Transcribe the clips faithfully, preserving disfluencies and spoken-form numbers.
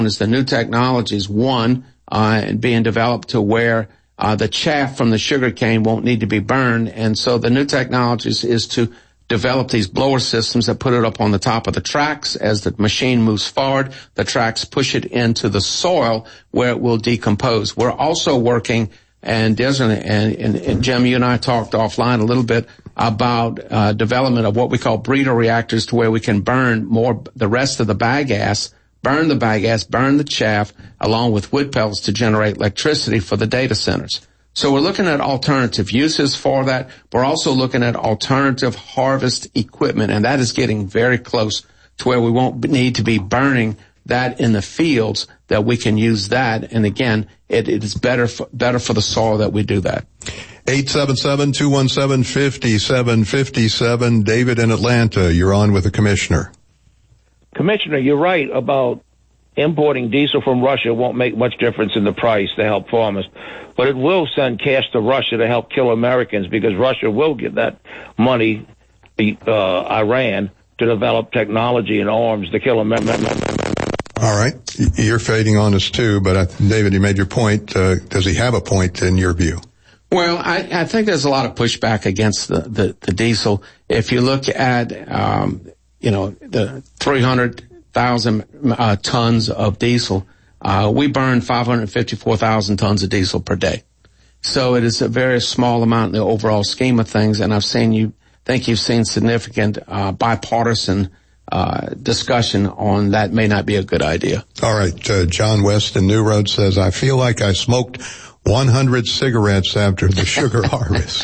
is the new technologies, one, uh, and being developed to where uh, the chaff from the sugar cane won't need to be burned. And so the new technologies is to develop these blower systems that put it up on the top of the tracks. As the machine moves forward, the tracks push it into the soil where it will decompose. We're also working, and, and, and, and Jim, you and I talked offline a little bit about uh, development of what we call breeder reactors, to where we can burn more the rest of the bagasse, burn the bagasse, burn the chaff, along with wood pellets to generate electricity for the data centers. So we're looking at alternative uses for that. We're also looking at alternative harvest equipment, and that is getting very close to where we won't need to be burning that in the fields, that we can use that. And again, it, it is better for, better for the soil that we do that. eight seven seven, two one seven, five seven five seven. David in Atlanta, you're on with the commissioner. Commissioner, you're right about importing diesel from Russia won't make much difference in the price to help farmers. But it will send cash to Russia to help kill Americans, because Russia will give that money to uh, Iran to develop technology and arms to kill Americans. All right. You're fading on us too, but I, David, you made your point. Uh, does he have a point in your view? Well, I, I think there's a lot of pushback against the, the, the diesel. If you look at, um, you know, the three hundred thousand uh, tons of diesel, uh, we burn five hundred fifty-four thousand tons of diesel per day. So it is a very small amount in the overall scheme of things, and I've seen you, think you've seen significant uh, bipartisan uh discussion on that. May not be a good idea. All right. Uh, John West in New Road says, I feel like I smoked one hundred cigarettes after the sugar harvest.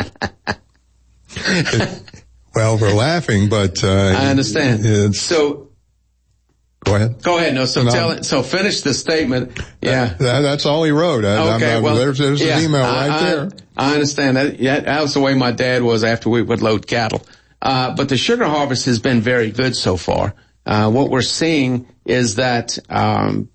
It, well, we're laughing, but uh I understand. So go ahead. Go ahead. No, so no. tell it. So finish the statement. Yeah. That, that's all he wrote. I, okay. I'm, I'm, well, there's, there's yeah, his email right I, there. I, I understand that. Yeah, that was the way my dad was after we would load cattle. Uh, but the sugar harvest has been very good so far. Uh, what we're seeing is that, um,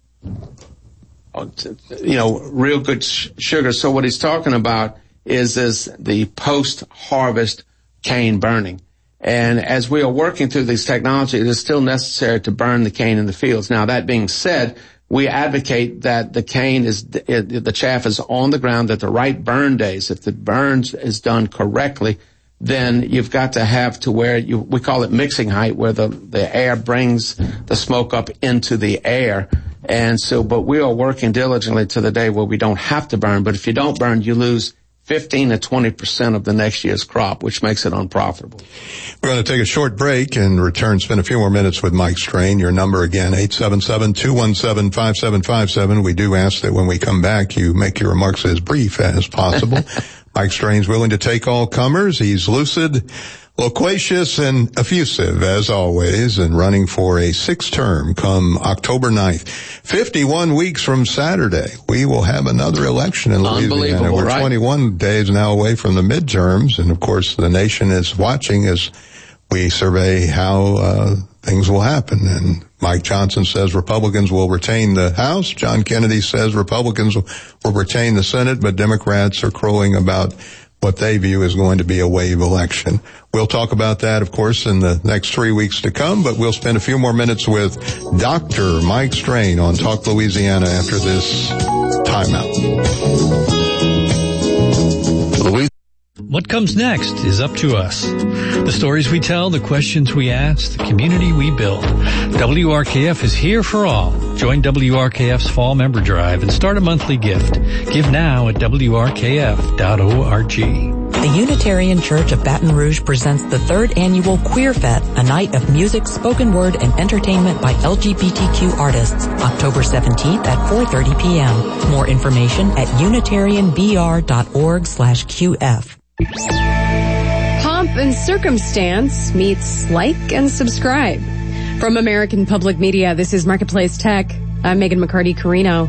you know, real good sh- sugar. So what he's talking about is, is the post-harvest cane burning. And as we are working through these technologies, it is still necessary to burn the cane in the fields. Now, that being said, we advocate that the cane is, it, the chaff is on the ground at the right burn days. If the burns is done correctly, then you've got to have to where you, we call it mixing height, where the, the air brings the smoke up into the air. And so, but we are working diligently to the day where we don't have to burn. But if you don't burn, you lose fifteen to twenty percent of the next year's crop, which makes it unprofitable. We're going to take a short break and return, spend a few more minutes with Mike Strain. Your number again, eight seven seven, two one seven, five seven five seven. We do ask that when we come back, you make your remarks as brief as possible. Mike Strain's willing to take all comers. He's lucid, loquacious, and effusive, as always, and running for a sixth term come October ninth. fifty-one weeks from Saturday, we will have another election in Louisiana. We're right? twenty-one days now away from the midterms, and of course the nation is watching as we survey how uh things will happen. And Mike Johnson says Republicans will retain the House. John Kennedy says Republicans will retain the Senate, but Democrats are crowing about what they view is going to be a wave election. We'll talk about that, of course, in the next three weeks to come, but we'll spend a few more minutes with Doctor Mike Strain on Talk Louisiana after this timeout. What comes next is up to us. The stories we tell, the questions we ask, the community we build. W R K F is here for all. Join W R K F's Fall Member Drive and start a monthly gift. Give now at W R K F dot org. The Unitarian Church of Baton Rouge presents the third annual Queer Fest, a night of music, spoken word, and entertainment by L G B T Q artists, October seventeenth at four thirty p.m. More information at unitarian b r dot org slash q f. Pomp and Circumstance meets like and subscribe. From American Public Media, this is Marketplace Tech. I'm Megan McCarty-Carino.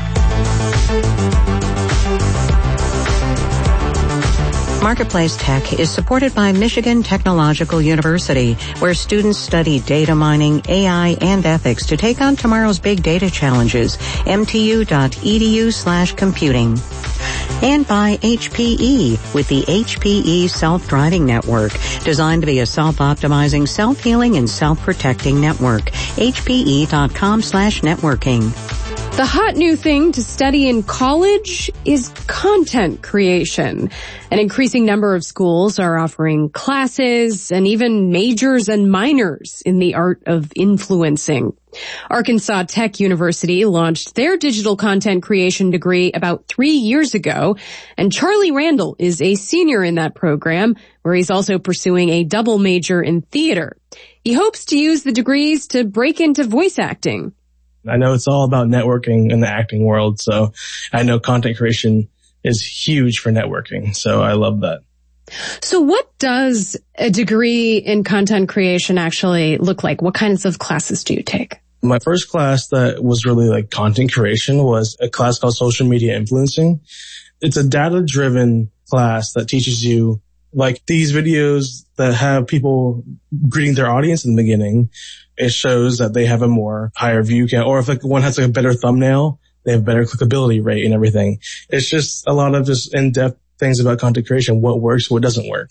Marketplace Tech is supported by Michigan Technological University, where students study data mining, A I, and ethics to take on tomorrow's big data challenges. m t u dot e d u slash computing. And by H P E with the H P E Self-Driving Network, designed to be a self-optimizing, self-healing, and self-protecting network. H P E dot com slash networking. The hot new thing to study in college is content creation. An increasing number of schools are offering classes and even majors and minors in the art of influencing. Arkansas Tech University launched their digital content creation degree about three years ago, and Charlie Randall is a senior in that program, where he's also pursuing a double major in theater. He hopes to use the degrees to break into voice acting. I know it's all about networking in the acting world, so I know content creation is huge for networking, so I love that. So what does a degree in content creation actually look like? What kinds of classes do you take? My first class that was really like content creation was a class called Social Media Influencing. It's a data-driven class that teaches you, like, these videos that have people greeting their audience in the beginning. It shows that they have a more higher view count, or if like one has like a better thumbnail, they have better clickability rate and everything. It's just a lot of just in-depth things about content creation, what works, what doesn't work.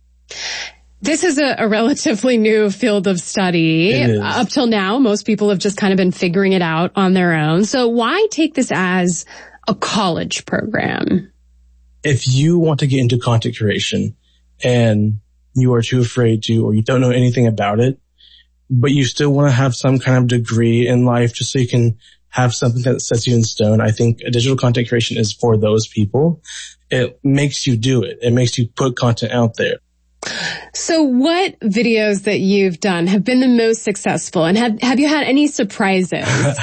This is a, a relatively new field of study. Up till now, most people have just kind of been figuring it out on their own. So why take this as a college program? If you want to get into content creation and you are too afraid to, or you don't know anything about it, but you still want to have some kind of degree in life just so you can have something that sets you in stone, I think digital content creation is for those people. It makes you do it. It makes you put content out there. So what videos that you've done have been the most successful, and have, have you had any surprises?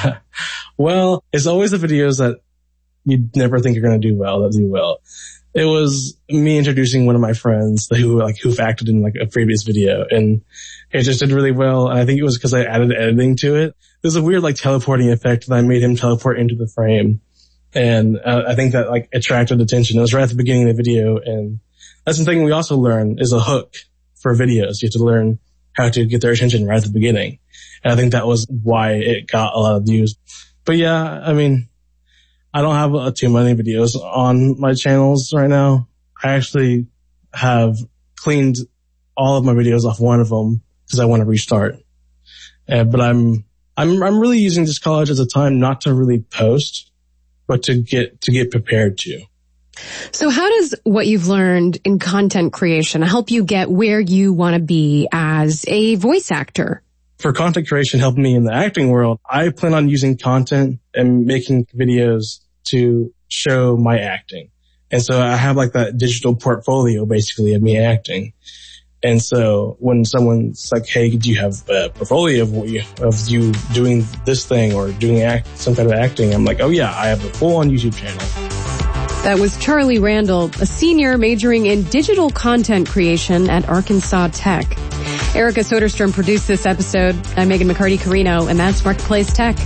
Well, it's always the videos that you never think you're going to do well that do well. It was me introducing one of my friends who like who've acted in like a previous video, and it just did really well. And I think it was because I added editing to it. There's a weird like teleporting effect that I made him teleport into the frame, and uh, I think that like attracted attention. It was right at the beginning of the video, and that's the thing we also learn is a hook for videos. You have to learn how to get their attention right at the beginning, and I think that was why it got a lot of views. But yeah, I mean, I don't have uh, too many videos on my channels right now. I actually have cleaned all of my videos off one of them because I want to restart. Uh, but I'm, I'm, I'm really using this college as a time not to really post, but to get, to get prepared to. So how does what you've learned in content creation help you get where you want to be as a voice actor? For content creation helping me in the acting world, I plan on using content and making videos to show my acting. And so I have like that digital portfolio basically of me acting. And so when someone's like, hey, do you have a portfolio of what you, of you doing this thing or doing act, some kind of acting? I'm like, oh yeah, I have a full on YouTube channel. That was Charlie Randall, a senior majoring in digital content creation at Arkansas Tech. Erica Soderstrom produced this episode. I'm Megan McCarty-Carino, and that's Marketplace Tech.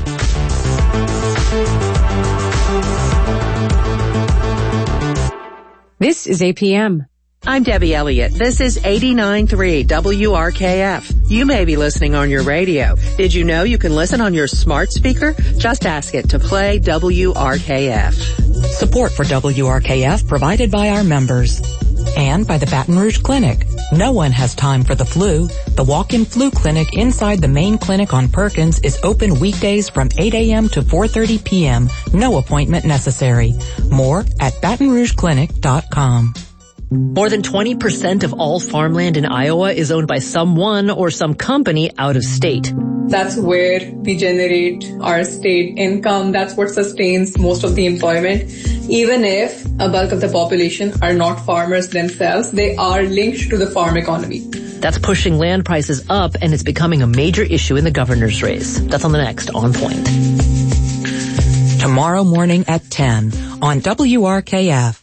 This is A P M. I'm Debbie Elliott. This is eighty-nine point three W R K F. You may be listening on your radio. Did you know you can listen on your smart speaker? Just ask it to play W R K F. Support for W R K F provided by our members. And by the Baton Rouge Clinic. No one has time for the flu. The walk-in flu clinic inside the main clinic on Perkins is open weekdays from eight a.m. to four thirty p.m. No appointment necessary. More at baton rouge clinic dot com. More than twenty percent of all farmland in Iowa is owned by someone or some company out of state. That's where we generate our state income. That's what sustains most of the employment. Even if a bulk of the population are not farmers themselves, they are linked to the farm economy. That's pushing land prices up, and it's becoming a major issue in the governor's race. That's on the next On Point. Tomorrow morning at ten on W R K F.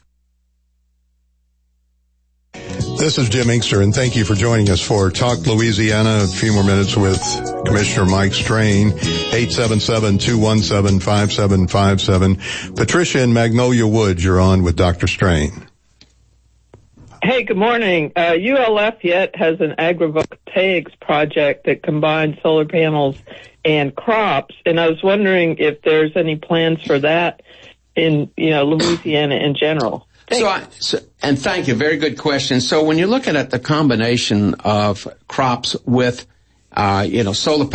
This is Jim Inkster, and thank you for joining us for Talk Louisiana. A few more minutes with Commissioner Mike Strain, eight seven seven, two one seven, five seven five seven. Patricia in Magnolia Woods, you're on with Doctor Strain. Hey, good morning. Uh, U L F yet has an agrivoltaics project that combines solar panels and crops, and I was wondering if there's any plans for that in, you know, Louisiana in general. So, I, so, and thank you. Very good question. So when you're looking at the combination of crops with, uh, you know, solar panels,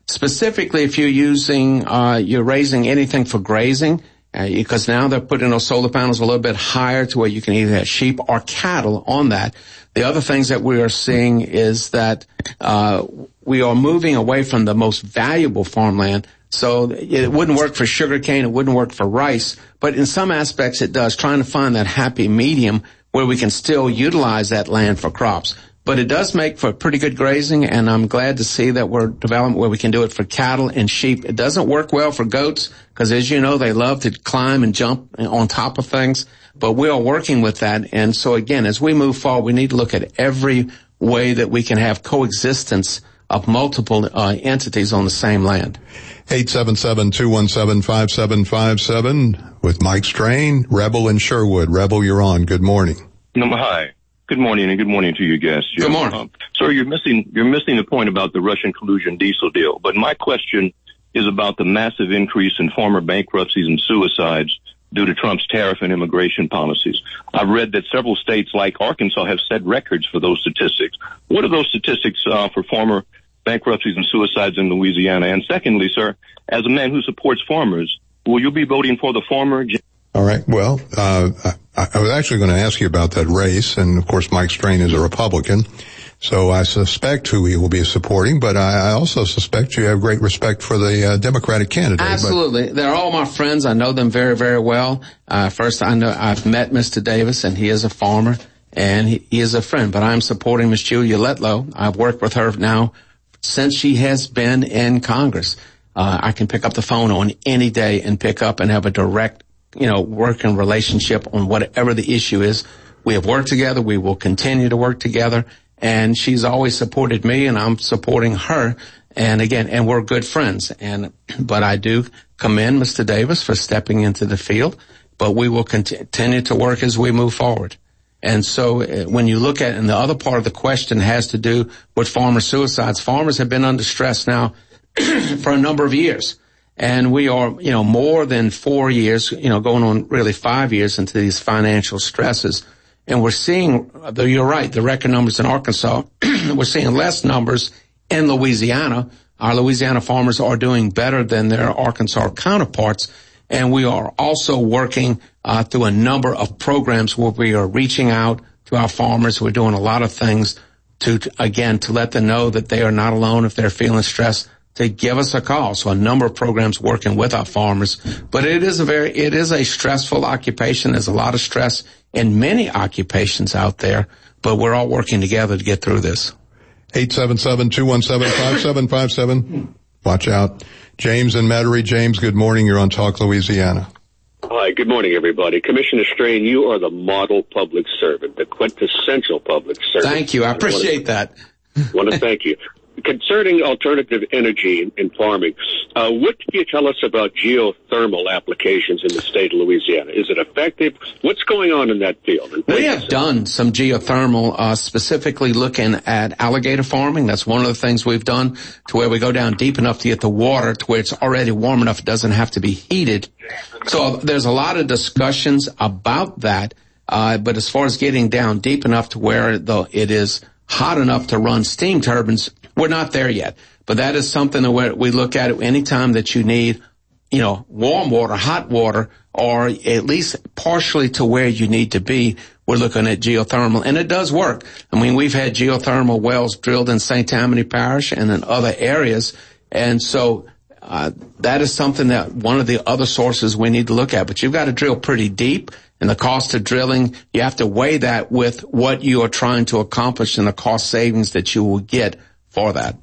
specifically if you're using, uh, you're raising anything for grazing, uh, because now they're putting those solar panels a little bit higher to where you can either have sheep or cattle on that. The other things that we are seeing is that, uh, we are moving away from the most valuable farmland. So it wouldn't work for sugarcane, it wouldn't work for rice, but in some aspects it does, trying to find that happy medium where we can still utilize that land for crops. But it does make for pretty good grazing, and I'm glad to see that we're developing where we can do it for cattle and sheep. It doesn't work well for goats, because as you know, they love to climb and jump on top of things, but we are working with that. And so again, as we move forward, we need to look at every way that we can have coexistence of multiple uh, entities on the same land. eight seven seven, two one seven, five seven five seven with Mike Strain, Rebel in Sherwood. Rebel, you're on. Good morning. No, hi. Good morning, and good morning to your guests. Good morning. Um, sir, you're missing, you're missing the point about the Russian collusion diesel deal. But my question is about the massive increase in farmer bankruptcies and suicides due to Trump's tariff and immigration policies. I've read that several states like Arkansas have set records for those statistics. What are those statistics uh, for farmer bankruptcies and suicides in Louisiana? And secondly, sir, as a man who supports farmers, will you be voting for the former? All right. Well, uh, I, I was actually going to ask you about that race, and of course, Mike Strain is a Republican, so I suspect who he will be supporting. But I, I also suspect you have great respect for the uh, Democratic candidate. Absolutely, but they're all my friends. I know them very, very well. Uh, first, I know I've met Mister Davis, and he is a farmer, and he, he is a friend. But I'm supporting Miss Julia Letlow. I've worked with her now since she has been in Congress. Uh, I can pick up the phone on any day and pick up and have a direct, you know, working relationship on whatever the issue is. We have worked together. We will continue to work together. And she's always supported me, and I'm supporting her. And again, and we're good friends. And, but I do commend Mister Davis for stepping into the field, but we will continue to work as we move forward. And so uh, when you look at, and the other part of the question has to do with farmer suicides. Farmers have been under stress now for a number of years. And we are, you know, more than four years, you know, going on really five years into these financial stresses. And we're seeing, though you're right, the record numbers in Arkansas, we're seeing less numbers in Louisiana. Our Louisiana farmers are doing better than their Arkansas counterparts. And we are also working uh, through a number of programs where we are reaching out to our farmers. We're doing a lot of things to, to again, to let them know that they are not alone if they're feeling stressed, to give us a call. So a number of programs working with our farmers. But it is a very, it is a stressful occupation. There's a lot of stress in many occupations out there, but we're all working together to get through this. eight seven seven, two one seven, five seven five seven. Watch out. James in Metairie. James, good morning. You're on Talk Louisiana. Hi, good morning, everybody. Commissioner Strain, you are the model public servant, the quintessential public servant. Thank you. I appreciate I that. I want to thank you. Concerning alternative energy in, in farming, uh, what can you tell us about geothermal applications in the state of Louisiana? Is it effective? What's going on in that field? We have done some geothermal, uh, specifically looking at alligator farming. That's one of the things we've done, to where we go down deep enough to get the water to where it's already warm enough it doesn't have to be heated. So there's a lot of discussions about that, uh, but as far as getting down deep enough to where the, it is hot enough to run steam turbines, we're not there yet. But that is something that we look at any time that you need, you know, warm water, hot water, or at least partially to where you need to be. We're looking at geothermal, and it does work. I mean, we've had geothermal wells drilled in Saint Tammany Parish and in other areas, and so uh, that is something that one of the other sources we need to look at. But you've got to drill pretty deep, and the cost of drilling, you have to weigh that with what you are trying to accomplish and the cost savings that you will get for that.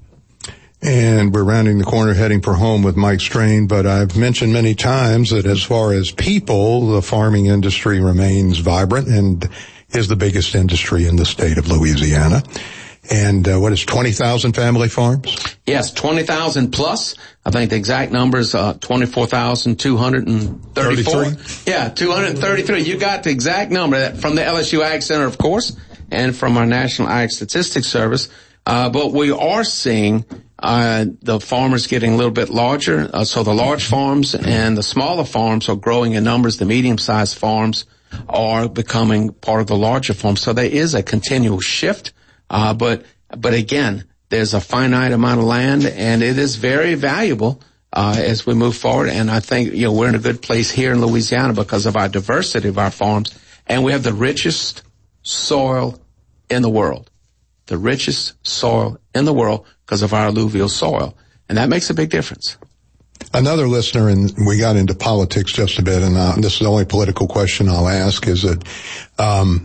And we're rounding the corner heading for home with Mike Strain, but I've mentioned many times that as far as people, the farming industry remains vibrant and is the biggest industry in the state of Louisiana. And uh, what is twenty thousand family farms? Yes, twenty thousand plus. I think the exact number is uh, twenty-four thousand two hundred thirty-four. Yeah, two hundred thirty-three. You got the exact number from the L S U Ag Center, of course, and from our National Ag Statistics Service. Uh, but we are seeing uh the farmers getting a little bit larger. Uh, so the large farms and the smaller farms are growing in numbers. The medium-sized farms are becoming part of the larger farms. So there is a continual shift. Uh, but, but again, There's a finite amount of land, and it is very valuable uh, as we move forward. And I think, you know, we're in a good place here in Louisiana because of our diversity of our farms, and we have the richest soil in the world. The richest soil in the world because of our alluvial soil. And that makes a big difference. Another listener, and we got into politics just a bit, and uh, this is the only political question I'll ask, is that um,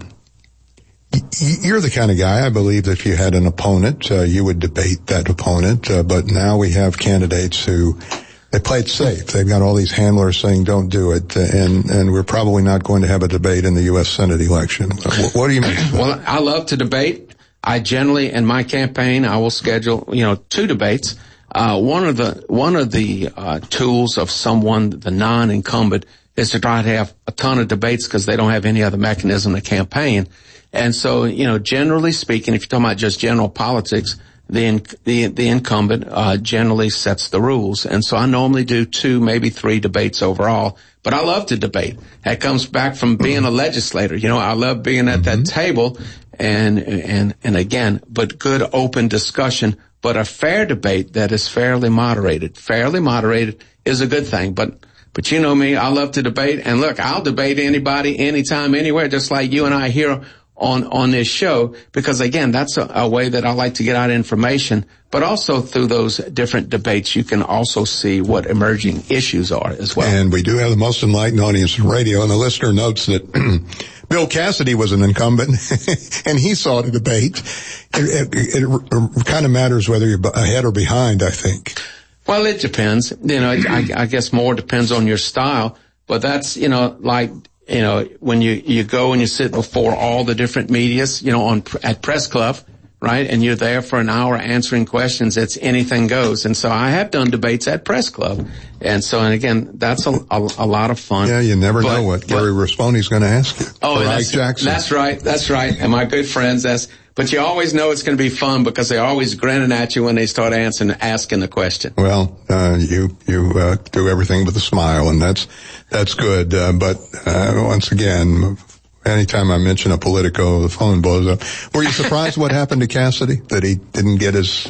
y- you're the kind of guy, I believe, that if you had an opponent, uh, you would debate that opponent, uh, but now we have candidates who, they play it safe. They've got all these handlers saying don't do it, and, and we're probably not going to have a debate in the U S Senate election. What, what do you mean? Well, I love to debate. I generally, in my campaign, I will schedule, you know, two debates. Uh, one of the, one of the, uh, tools of someone, the non-incumbent, is to try to have a ton of debates because they don't have any other mechanism to campaign. And so, you know, generally speaking, if you're talking about just general politics, the, the, the incumbent, uh, generally sets the rules. And so I normally do two, maybe three debates overall. But I love to debate. That comes back from being a legislator. You know, I love being at that table and, and, and again, but good open discussion. But a fair debate that is fairly moderated. Fairly moderated is a good thing. But, but you know me, I love to debate. And look, I'll debate anybody, anytime, anywhere, just like you and I here on, on this show. Because again, that's a, a way that I like to get out information. But also through those different debates, you can also see what emerging issues are as well. And we do have the most enlightened audience in radio. And the listener notes that Bill Cassidy was an incumbent, and he saw the debate. It, it, it, it kind of matters whether you're ahead or behind, I think. Well, it depends. You know, I, I guess more depends on your style. But that's, you know, like, you know, when you, you go and you sit before all the different medias, you know, on at Press Club, right? And you're there for an hour answering questions. It's anything goes. And so I have done debates at Press Club. And so, and again, that's a, a, a lot of fun. Yeah, you never but, know what but, Gary Raspone's going to ask you. Oh, that's, Jackson. That's right. That's right. And my good friends, that's, but you always know it's going to be fun because they're always grinning at you when they start answering, asking the question. Well, uh, you, you, uh, do everything with a smile, and that's, that's good. Uh, but, uh, once again, anytime I mention a Politico, the phone blows up. Were you surprised what happened to Cassidy? That he didn't get his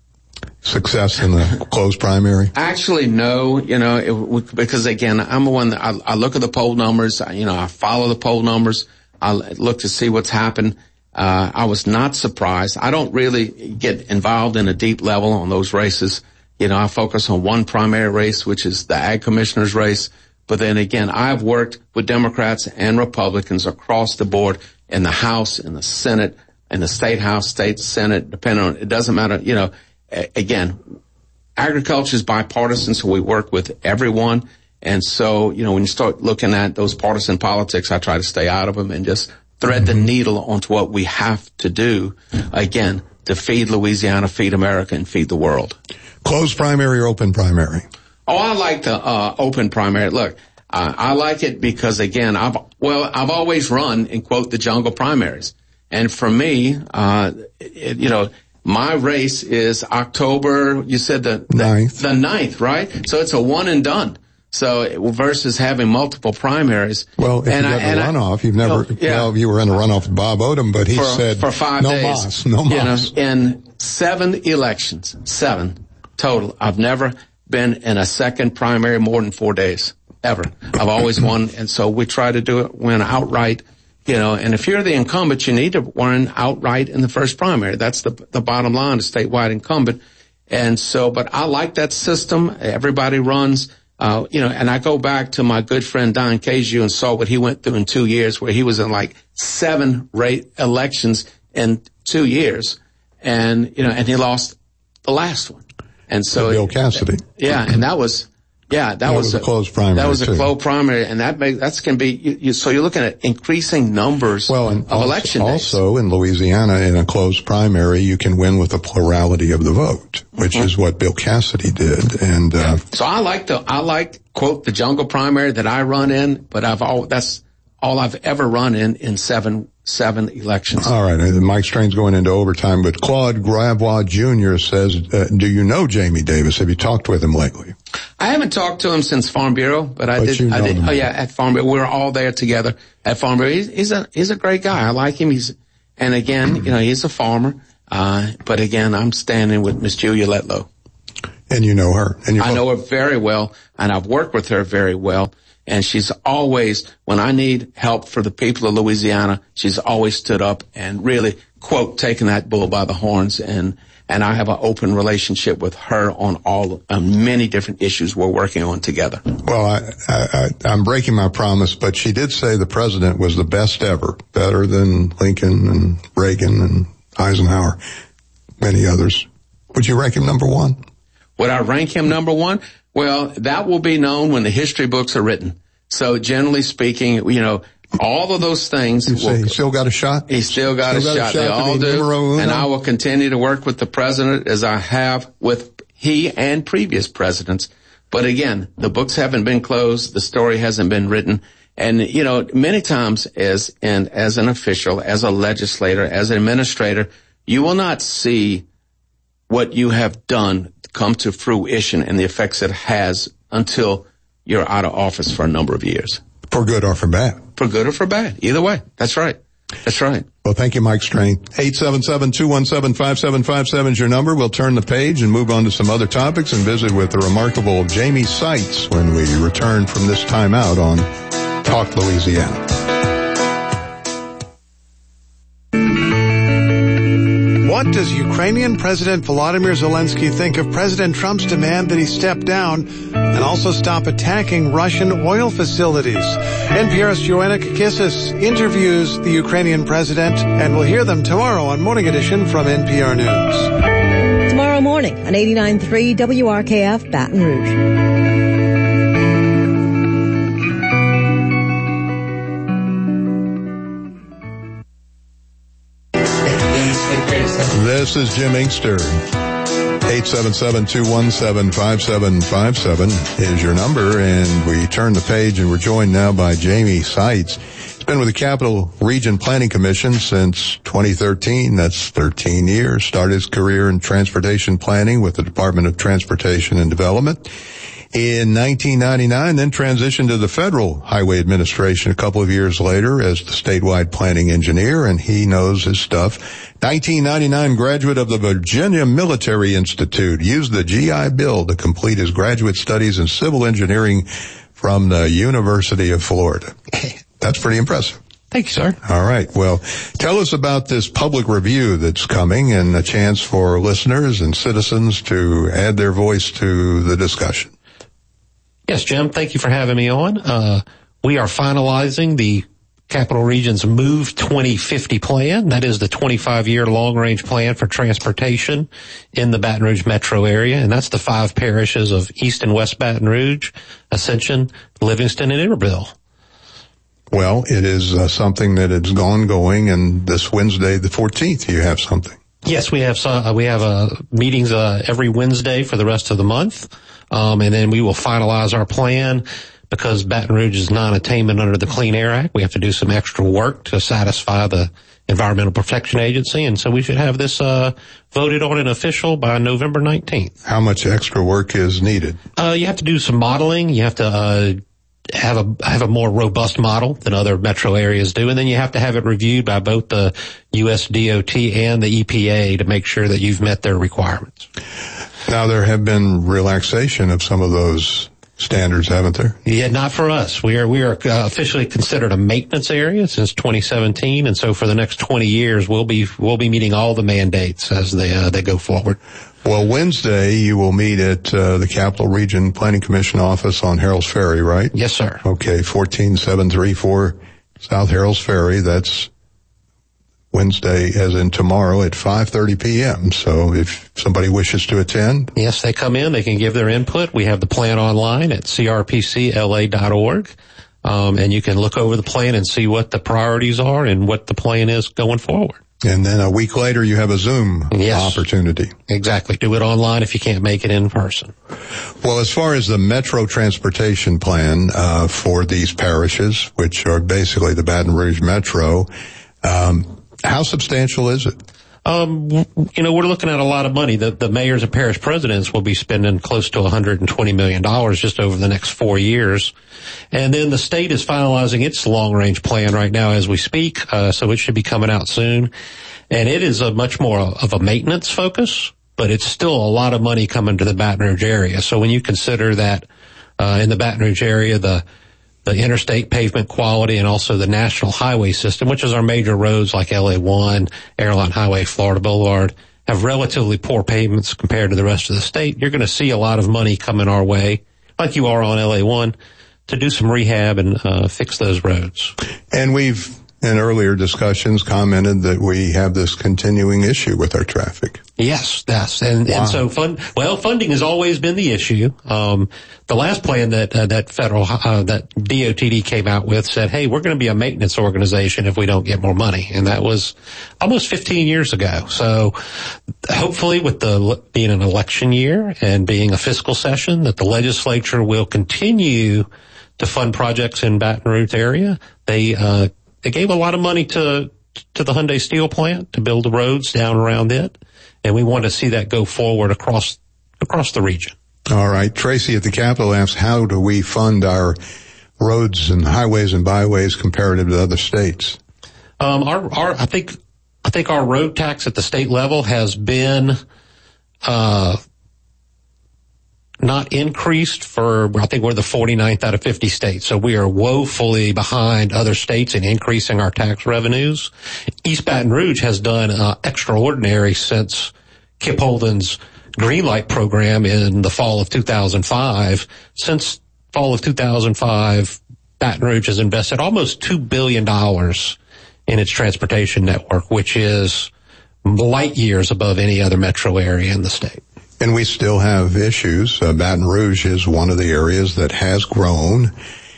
success in the closed primary? Actually, no. You know, it, because again, I'm the one that I, I look at the poll numbers. I, you know, I follow the poll numbers. I look to see what's happened. Uh, I was not surprised. I don't really get involved in a deep level on those races. You know, I focus on one primary race, which is the Ag Commissioner's race. But then again, I've worked with Democrats and Republicans across the board in the House, in the Senate, in the State House, State Senate, depending on, it doesn't matter, you know, again, agriculture is bipartisan, so we work with everyone. And so, you know, when you start looking at those partisan politics, I try to stay out of them and just thread mm-hmm. the needle onto what we have to do, again, to feed Louisiana, feed America, and feed the world. Closed primary or open primary? Oh, I like the uh open primary. Look, uh, I like it because, again, I've, well, I've always run, in quote, the jungle primaries. And for me, uh, it, you know, my race is October, you said the, the ninth. The ninth, right? So it's a one and done. So versus having multiple primaries. Well, if and you I, had the runoff, I, you've never, oh, yeah. well, you were in a runoff with Bob Odom, but he for, said for five no days, mas, no mas. You know, in seven elections, seven total, I've never been in a second primary more than four days, ever. I've always won, and so we try to do it, win outright, you know, and if you're the incumbent, you need to win outright in the first primary. That's the, the bottom line, a statewide incumbent. And so, but I like that system. Everybody runs. Uh, you know, and I go back to my good friend Don Caju and saw what he went through in two years, where he was in like seven rate elections in two years. And, you know, and he lost the last one. And so. Bill Cassidy. Yeah. And that was, yeah, that, that was, was a closed primary. That was a too. closed primary. And that makes, that's going to be, you, you, so you're looking at increasing numbers well, and of also, election days. Also in Louisiana, in a closed primary, you can win with a plurality of the vote, which mm-hmm. is what Bill Cassidy did. And, uh. So I like the, I like, quote, the jungle primary that I run in, but I've all, that's all I've ever run in, in seven, seven elections. All right. Mike Strain's going into overtime, but Claude Gravois Junior says, uh, do you know Jamie Davis? Have you talked with him lately? I haven't talked to him since Farm Bureau, but I but did, you know I did, him. oh yeah, at Farm Bureau. We were all there together at Farm Bureau. He's, he's a, he's a great guy. I like him. He's, and again, you know, he's a farmer. Uh, but again, I'm standing with Miss Julia Letlow. And you know her. And I know her very well, and I've worked with her very well. And she's always, when I need help for the people of Louisiana, she's always stood up and really, quote, taken that bull by the horns. And, and I have an open relationship with her on all, on many different issues we're working on together. Well, I, I, I'm breaking my promise, but she did say the president was the best ever, better than Lincoln and Reagan and Eisenhower, many others. Would you rank him number one? Would I rank him number one? Well, that will be known when the history books are written. So generally speaking, you know, all of those things. You say will, he still got a shot? He still got, still a, got shot. a shot. They all do. And I will continue to work with the president as I have with he and previous presidents. But again, the books haven't been closed. The story hasn't been written. And, you know, many times as, and as an official, as a legislator, as an administrator, you will not see what you have done come to fruition and the effects it has until you're out of office for a number of years. For good or for bad. For good or for bad. Either way. That's right. That's right. Well, thank you, Mike Strain. eight seven seven, two one seven, five seven five seven is your number. We'll turn the page and move on to some other topics and visit with the remarkable Jamie Seitz when we return from this timeout on Talk Louisiana. What does Ukrainian President Volodymyr Zelensky think of President Trump's demand that he step down and also stop attacking Russian oil facilities? N P R's Joanna Kakissis interviews the Ukrainian president, and we'll hear them tomorrow on Morning Edition from N P R News. Tomorrow morning on eighty-nine point three W R K F, Baton Rouge. This is Jim Inkster. eight seven seven, two one seven, five seven five seven is your number, and we turn the page, and we're joined now by Jamie Seitz. He's been with the Capital Region Planning Commission since twenty thirteen. That's thirteen years. Started his career in transportation planning with the Department of Transportation and Development in nineteen ninety-nine, then transitioned to the Federal Highway Administration a couple of years later as the statewide planning engineer, and he knows his stuff. nineteen ninety-nine graduate of the Virginia Military Institute, used the G I Bill to complete his graduate studies in civil engineering from the University of Florida. That's pretty impressive. Thank you, sir. All right. Well, tell us about this public review that's coming and a chance for listeners and citizens to add their voice to the discussion. Yes, Jim, thank you for having me on. Uh, we are finalizing the Capital Region's Move twenty fifty plan. That is the twenty-five year long-range plan for transportation in the Baton Rouge metro area, and that's the five parishes of East and West Baton Rouge, Ascension, Livingston, and Iberville. Well, it is uh, something that is ongoing, and this Wednesday, the fourteenth, you have something. Yes, we have some, uh, we have uh, meetings uh, every Wednesday for the rest of the month, um, and then we will finalize our plan. Because Baton Rouge is non-attainment under the Clean Air Act, we have to do some extra work to satisfy the Environmental Protection Agency, and so we should have this uh voted on and official by November nineteenth. How much extra work is needed? Uh you have to do some modeling. You have to uh have a have a more robust model than other metro areas do, and then you have to have it reviewed by both the U S D O T and the E P A to make sure that you've met their requirements. Now, there have been relaxation of some of those standards, haven't there? Yeah, not for us. We are we are uh, officially considered a maintenance area since twenty seventeen, and so for the next twenty years, we'll be we'll be meeting all the mandates as they uh, they go forward. Well, Wednesday you will meet at uh, the Capital Region Planning Commission office on Harold's Ferry, right? Yes, sir. Okay, fourteen seven three four South Harold's Ferry. That's Wednesday, as in tomorrow, at five thirty p.m. So if somebody wishes to attend. Yes, they come in, they can give their input. We have the plan online at c r p c l a dot org. Um, and you can look over the plan and see what the priorities are and what the plan is going forward. And then a week later, you have a Zoom yes, opportunity. Exactly. Do it online if you can't make it in person. Well, as far as the Metro Transportation Plan uh, for these parishes, which are basically the Baton Rouge Metro, um, how substantial is it? Um, you know, we're looking at a lot of money. The, the mayors and parish presidents will be spending close to one hundred twenty million dollars just over the next four years. And then the state is finalizing its long-range plan right now as we speak, uh, so it should be coming out soon. And it is a much more of a maintenance focus, but it's still a lot of money coming to the Baton Rouge area. So when you consider that uh, in the Baton Rouge area, the the interstate pavement quality and also the national highway system, which is our major roads like L A one, Airline Highway, Florida Boulevard, have relatively poor pavements compared to the rest of the state, you're going to see a lot of money coming our way, like you are on L A one, to do some rehab and uh, fix those roads. And we've, in earlier discussions, commented that we have this continuing issue with our traffic. Yes, yes. And, wow. and so, fund, well, funding has always been the issue. Um, the last plan that, uh, that federal, uh, that D O T D came out with said, hey, we're going to be a maintenance organization if we don't get more money. And that was almost fifteen years ago. So hopefully with the, being an election year and being a fiscal session, that the legislature will continue to fund projects in Baton Rouge area. They, uh, they gave a lot of money to, to the Hyundai Steel plant to build the roads down around it. And we want to see that go forward across, across the region. All right. Tracy at the Capitol asks, how do we fund our roads and highways and byways comparative to other states? Um, our, our, I think, I think our road tax at the state level has been, uh, not increased for, I think we're the forty-ninth out of fifty states. So we are woefully behind other states in increasing our tax revenues. East Baton Rouge has done uh, extraordinary since Kip Holden's Greenlight program in the fall of two thousand five. Since fall of two thousand five, Baton Rouge has invested almost two billion dollars in its transportation network, which is light years above any other metro area in the state. And we still have issues. Uh, Baton Rouge is one of the areas that has grown,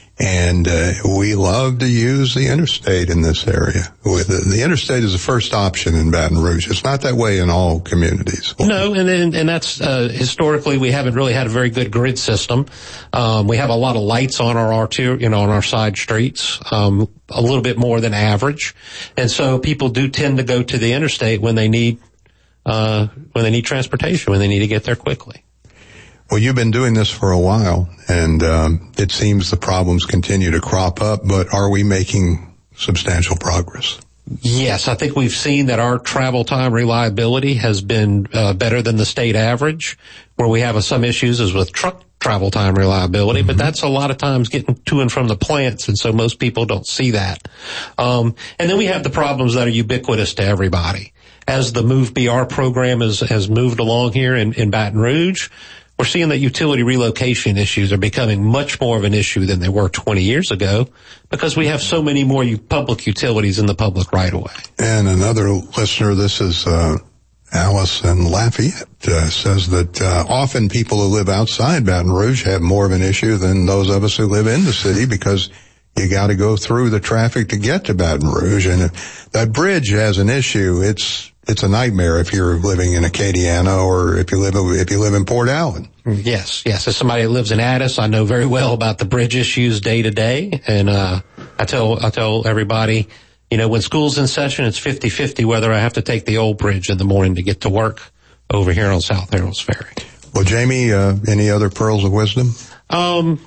and uh, we love to use the interstate in this area. The, the interstate is the first option in Baton Rouge. It's not that way in all communities. No, and and, and that's uh, historically we haven't really had a very good grid system. Um, we have a lot of lights on our arterial, you know, on our side streets, um, a little bit more than average, and so people do tend to go to the interstate when they need. Uh, when they need transportation, when they need to get there quickly. Well, you've been doing this for a while, and um, it seems the problems continue to crop up, but are we making substantial progress? Yes, I think we've seen that our travel time reliability has been uh, better than the state average. Where we have some issues is with truck travel time reliability, mm-hmm. but that's a lot of times getting to and from the plants, and so most people don't see that. Um, and then we have the problems that are ubiquitous to everybody. As the Move B R program has, has moved along here in, in Baton Rouge, we're seeing that utility relocation issues are becoming much more of an issue than they were twenty years ago because we have so many more public utilities in the public right of way. And another listener, this is uh, Alice in Lafayette, uh, says that uh, often people who live outside Baton Rouge have more of an issue than those of us who live in the city because you got to go through the traffic to get to Baton Rouge. And if that bridge has an issue, it's It's a nightmare if you're living in Acadiana or if you live if you live in Port Allen. Yes, yes. As somebody that lives in Addis, I know very well about the bridge issues day to day. And uh I tell I tell everybody, you know, when school's in session, it's fifty-fifty whether I have to take the old bridge in the morning to get to work over here on South Harold's Ferry. Well, Jamie, uh, any other pearls of wisdom? Um.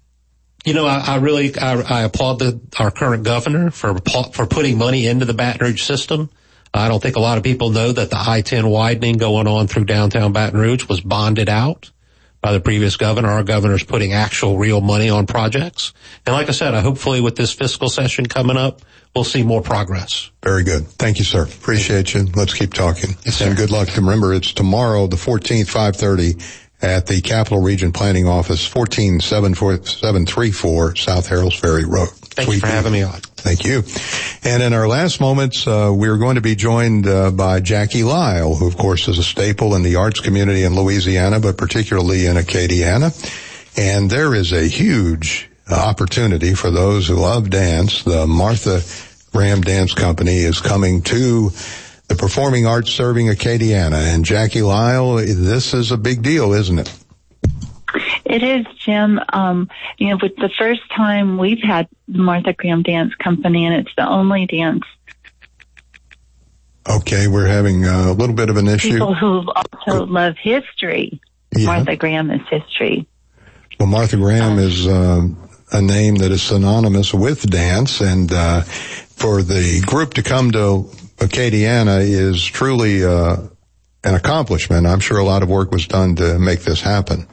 You know, I, I really I, I applaud the, our current governor for for putting money into the Baton Rouge system. I don't think a lot of people know that the I ten widening going on through downtown Baton Rouge was bonded out by the previous governor. Our governor's putting actual real money on projects. And like I said, I hopefully with this fiscal session coming up, we'll see more progress. Very good. Thank you, sir. Appreciate you. Let's keep talking. Yes, sir. And good luck. Remember, it's tomorrow, the fourteenth, five thirty at the Capital Region Planning Office, fourteen seven thirty-four South Harold's Ferry Road. Thank you for having me on. Thank you. And in our last moments, uh, we're going to be joined uh, by Jackie Lyle, who, of course, is a staple in the arts community in Louisiana, but particularly in Acadiana. And there is a huge opportunity for those who love dance. The Martha Graham Dance Company is coming to the Performing Arts Serving Acadiana. And Jackie Lyle, this is a big deal, isn't it? It is, Jim. Um, you know, with the first time we've had the Martha Graham Dance Company, and it's the only dance. Okay, we're having a little bit of an issue. People who also love history. Yeah. Martha Graham is history. Well, Martha Graham um, is uh, a name that is synonymous with dance, and uh, for the group to come to Acadiana is truly uh, an accomplishment. I'm sure a lot of work was done to make this happen.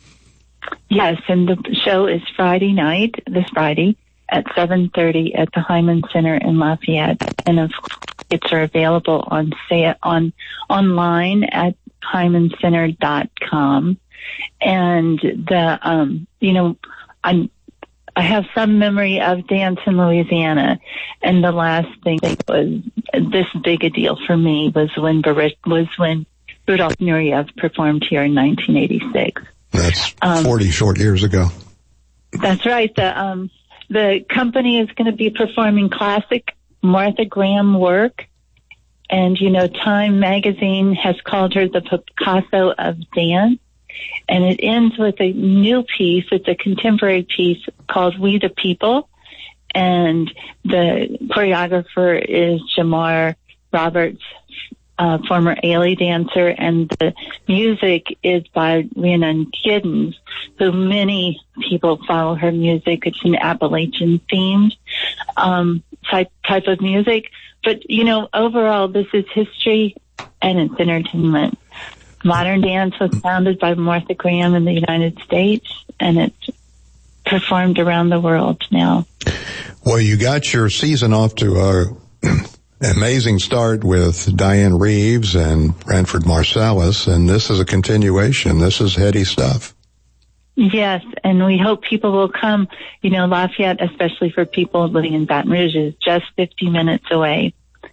Yes, and the show is Friday night, this Friday, at seven thirty at the Hyman Center in Lafayette. And of course, tickets are available on say on online at hyman center dot com. And the, um, you know, I'm, I have some memory of dance in Louisiana. And the last thing that was this big a deal for me was when Barish, was when Rudolf Nureyev performed here in nineteen eighty-six. That's um, forty short years ago. That's right. The, um, the company is going to be performing classic Martha Graham work. And, you know, Time magazine has called her the Picasso of dance. And it ends with a new piece. It's a contemporary piece called We the People. And the choreographer is Jamar Roberts, uh, former Ailey dancer. And the music is by Rhiannon Giddens, who many people follow her music. It's an Appalachian themed, um, type, type of music. But, you know, overall, this is history and it's entertainment. Modern dance was founded by Martha Graham in the United States, and it's performed around the world now. Well, you got your season off to an amazing start with Diane Reeves and Branford Marsalis, and this is a continuation. This is heady stuff. Yes, and we hope people will come. You know, Lafayette, especially for people living in Baton Rouge, is just fifty minutes away.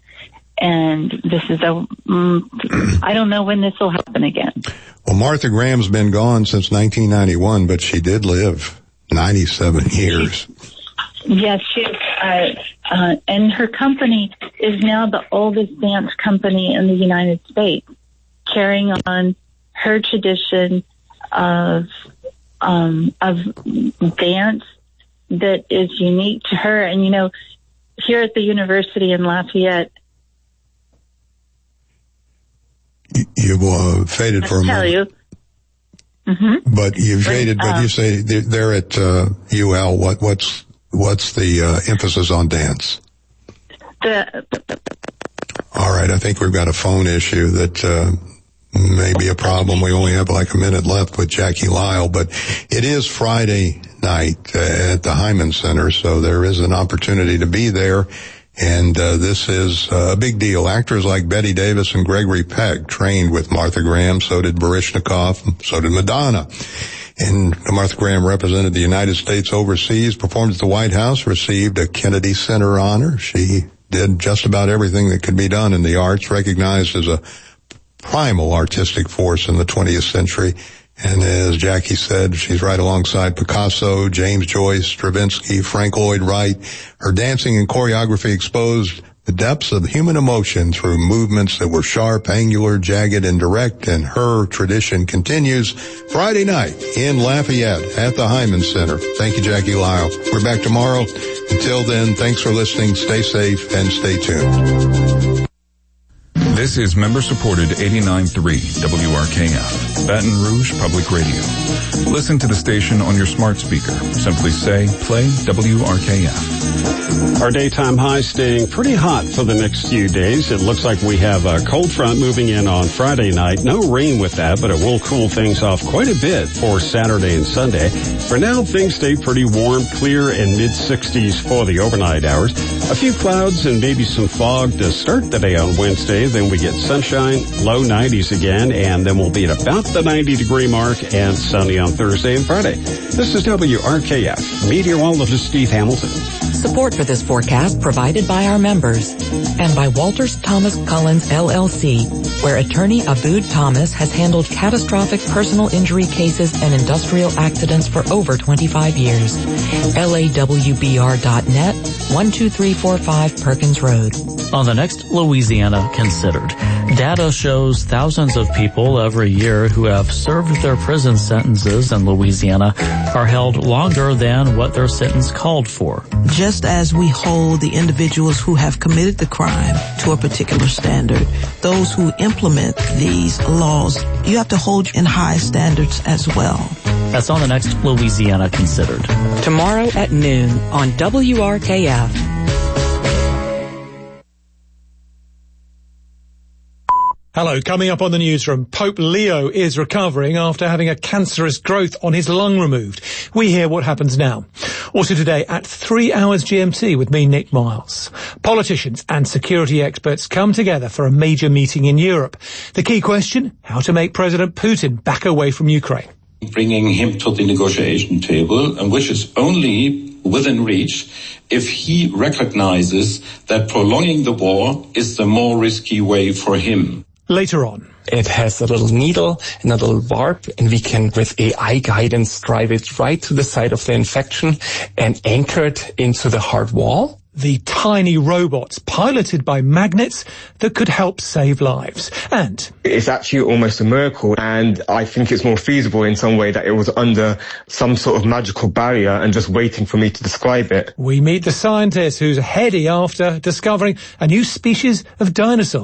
And this is a, mm, I don't know when this will happen again. Well, Martha Graham's been gone since nineteen ninety-one, but she did live ninety-seven years. Yes, she, uh, uh, and her company is now the oldest dance company in the United States, carrying on her tradition of, um, of dance that is unique to her. And, you know, here at the university in Lafayette, You uh, faded for a tell moment. You. Mm-hmm. But you faded, but um, you say they're at uh, U L. What, what's what's the uh, emphasis on dance? The, All right, I think we've got a phone issue that uh, may be a problem. We only have like a minute left with Jackie Lyle, but it is Friday night uh, at the Hyman Center, so there is an opportunity to be there. And uh, this is a big deal. Actors like Betty Davis and Gregory Peck trained with Martha Graham. So did Baryshnikov. So did Madonna. And Martha Graham represented the United States overseas, performed at the White House, received a Kennedy Center honor. She did just about everything that could be done in the arts, recognized as a primal artistic force in the twentieth century. And as Jackie said, she's right alongside Picasso, James Joyce, Stravinsky, Frank Lloyd Wright. Her dancing and choreography exposed the depths of human emotion through movements that were sharp, angular, jagged, and direct. And her tradition continues Friday night in Lafayette at the Hyman Center. Thank you, Jackie Lyle. We're back tomorrow. Until then, thanks for listening. Stay safe and stay tuned. This is member-supported eighty-nine point three W R K F, Baton Rouge Public Radio. Listen to the station on your smart speaker. Simply say, play W R K F. Our daytime high staying pretty hot for the next few days. It looks like we have a cold front moving in on Friday night. No rain with that, but it will cool things off quite a bit for Saturday and Sunday. For now, things stay pretty warm, clear, and mid-sixties for the overnight hours. A few clouds and maybe some fog to start the day on Wednesday. Then we get sunshine, low nineties again, and then we'll be at about the ninety degree mark and sunny on Thursday and Friday. This is W R K F, meteorologist Steve Hamilton. Support for this forecast provided by our members and by Walters Thomas Collins L L C, where attorney Abood Thomas has handled catastrophic personal injury cases and industrial accidents for over twenty-five years. L A W B R dot net, one two three four five Perkins Road. On the next Louisiana Considered, data shows thousands of people every year who have served their prison sentences in Louisiana are held longer than what their sentence called for. Just as we hold the individuals who have committed the crime to a particular standard, those who implement these laws, you have to hold in high standards as well. That's on the next Louisiana Considered. Tomorrow at noon on W R K F. Hello, coming up on the newsroom, Pope Leo is recovering after having a cancerous growth on his lung removed. We hear what happens now. Also today at three hours G M T with me, Nick Miles. Politicians and security experts come together for a major meeting in Europe. The key question, how to make President Putin back away from Ukraine. Bringing him to the negotiation table, and which is only within reach if he recognizes that prolonging the war is the more risky way for him. Later on. It has a little needle and a little barb, and we can, with A I guidance, drive it right to the site of the infection and anchor it into the heart wall. The tiny robots piloted by magnets that could help save lives. And it's actually almost a miracle, and I think it's more feasible in some way that it was under some sort of magical barrier and just waiting for me to describe it. We meet the scientist who's heady after discovering a new species of dinosaur.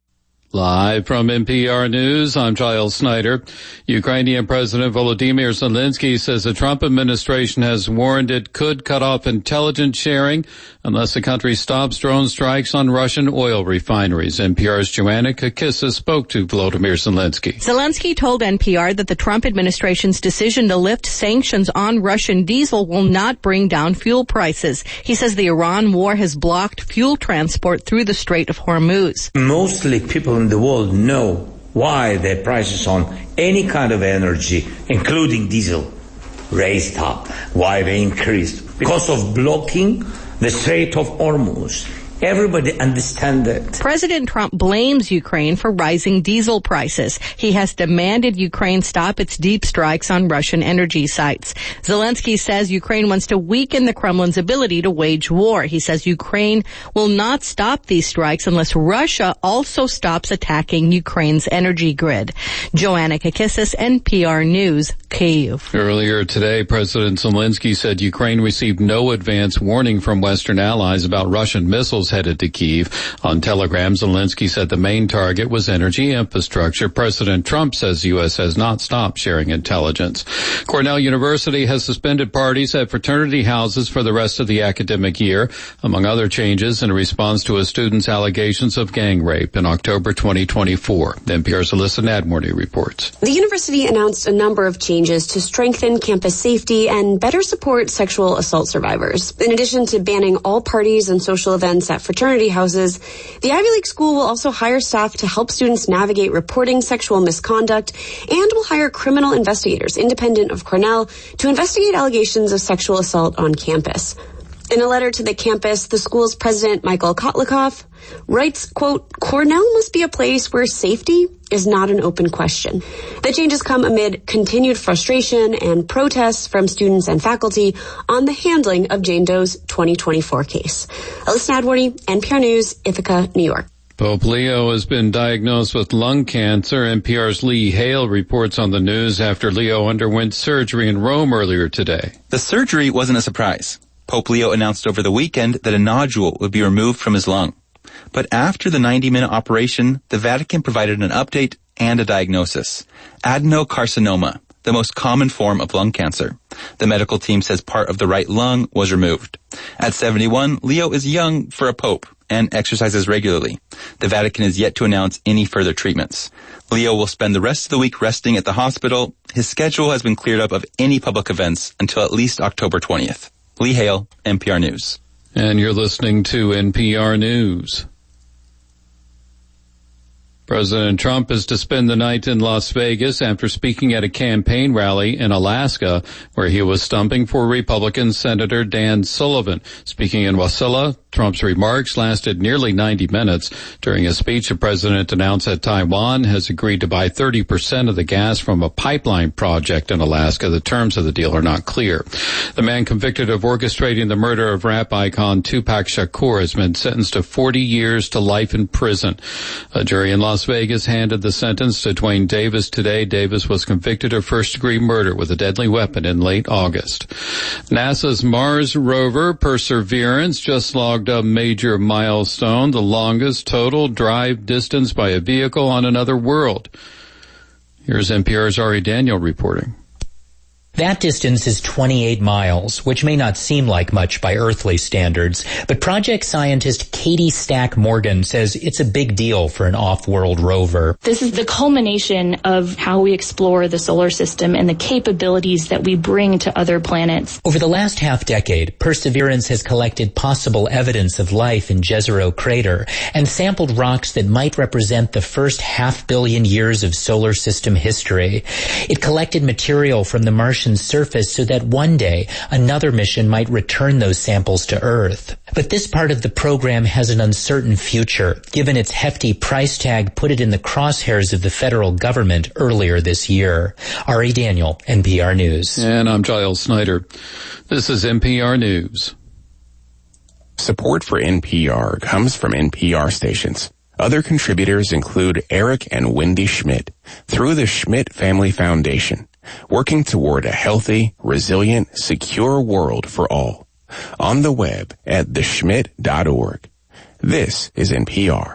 Live from N P R News, I'm Giles Snyder. Ukrainian President Volodymyr Zelensky says the Trump administration has warned it could cut off intelligence sharing unless the country stops drone strikes on Russian oil refineries. N P R's Joanna Kakissa spoke to Volodymyr Zelensky. Zelensky told N P R that the Trump administration's decision to lift sanctions on Russian diesel will not bring down fuel prices. He says the Iran war has blocked fuel transport through the Strait of Hormuz. Mostly people in the world know why the prices on any kind of energy, including diesel, raised up, why they increased. Because of blocking the Strait of Hormuz. Everybody understands it. President Trump blames Ukraine for rising diesel prices. He has demanded Ukraine stop its deep strikes on Russian energy sites. Zelensky says Ukraine wants to weaken the Kremlin's ability to wage war. He says Ukraine will not stop these strikes unless Russia also stops attacking Ukraine's energy grid. Joanna Kakissis, N P R News, Kyiv. Earlier today, President Zelensky said Ukraine received no advance warning from Western allies about Russian missiles headed to Kyiv. On Telegram, Zelensky said the main target was energy infrastructure. President Trump says the U S has not stopped sharing intelligence. Cornell University has suspended parties at fraternity houses for the rest of the academic year, among other changes in response to a student's allegations of gang rape in October twenty twenty-four. N P R's Alyssa Nadmorny reports. The university announced a number of changes to strengthen campus safety and better support sexual assault survivors. In addition to banning all parties and social events at fraternity houses, the Ivy League school will also hire staff to help students navigate reporting sexual misconduct and will hire criminal investigators independent of Cornell to investigate allegations of sexual assault on campus. In a letter to the campus, the school's president, Michael Kotlikoff, writes, quote, Cornell must be a place where safety is not an open question. The changes come amid continued frustration and protests from students and faculty on the handling of Jane Doe's twenty twenty-four case. Alyssa Nadworny, N P R News, Ithaca, New York. Pope Leo has been diagnosed with lung cancer. N P R's Lee Hale reports on the news after Leo underwent surgery in Rome earlier today. The surgery wasn't a surprise. Pope Leo announced over the weekend that a nodule would be removed from his lung. But after the ninety-minute operation, the Vatican provided an update and a diagnosis. Adenocarcinoma, the most common form of lung cancer. The medical team says part of the right lung was removed. At seventy-one, Leo is young for a pope and exercises regularly. The Vatican is yet to announce any further treatments. Leo will spend the rest of the week resting at the hospital. His schedule has been cleared up of any public events until at least October twentieth. Lee Hale, N P R News. And you're listening to N P R News. President Trump is to spend the night in Las Vegas after speaking at a campaign rally in Alaska, where he was stumping for Republican Senator Dan Sullivan. Speaking in Wasilla, Trump's remarks lasted nearly ninety minutes. During a speech, the president announced that Taiwan has agreed to buy thirty percent of the gas from a pipeline project in Alaska. The terms of the deal are not clear. The man convicted of orchestrating the murder of rap icon Tupac Shakur has been sentenced to forty years to life in prison. A jury in Las Vegas handed the sentence to Dwayne Davis today. Davis was convicted of first-degree murder with a deadly weapon in late August. NASA's Mars rover Perseverance just logged a major milestone, the longest total drive distance by a vehicle on another world. Here's N P R's Ari Daniel reporting. That distance is twenty-eight miles, which may not seem like much by earthly standards, but project scientist Katie Stack Morgan says it's a big deal for an off-world rover. This is the culmination of how we explore the solar system and the capabilities that we bring to other planets. Over the last half-decade, Perseverance has collected possible evidence of life in Jezero Crater and sampled rocks that might represent the first half-billion years of solar system history. It collected material from the Martian surface so that one day another mission might return those samples to Earth. But this part of the program has an uncertain future, given its hefty price tag put it in the crosshairs of the federal government earlier this year. Ari Daniel, N P R News. And I'm Giles Snyder. This is N P R News. Support for N P R comes from N P R stations. Other contributors include Eric and Wendy Schmidt through the Schmidt Family Foundation, working toward a healthy, resilient, secure world for all. On the web at the schmidt dot org. This is N P R.